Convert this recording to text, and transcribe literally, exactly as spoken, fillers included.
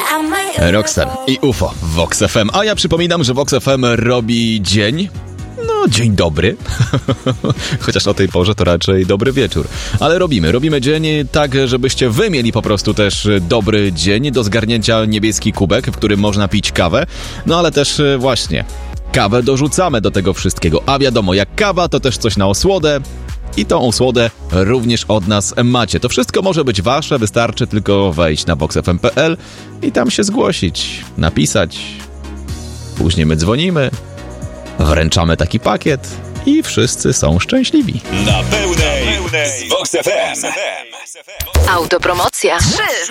Roxanne i U F O w Vox F M. A ja przypominam, że Vox F M robi dzień... No, dzień dobry. Chociaż o tej porze to raczej dobry wieczór. Ale robimy, robimy dzień tak, żebyście wy mieli po prostu też dobry dzień. Do zgarnięcia niebieski kubek, w którym można pić kawę. No ale też właśnie kawę dorzucamy do tego wszystkiego. A wiadomo, jak kawa, to też coś na osłodę. I tą osłodę również od nas macie. To wszystko może być wasze, wystarczy tylko wejść na vox f m kropka p l i tam się zgłosić, napisać. Później my dzwonimy, wręczamy taki pakiet i wszyscy są szczęśliwi. Na pełnej z Vox F M. Autopromocja. trzy,